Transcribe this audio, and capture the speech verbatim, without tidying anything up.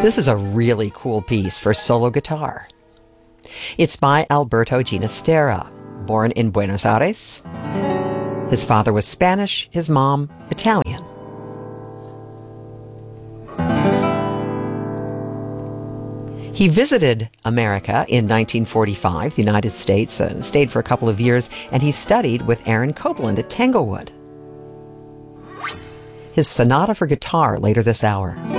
This is a really cool piece for solo guitar. It's by Alberto Ginastera, born in Buenos Aires. His father was Spanish, his mom, Italian. He visited America in nineteen forty-five, the United States, and stayed for a couple of years, and he studied with Aaron Copland at Tanglewood. His sonata for guitar later this hour.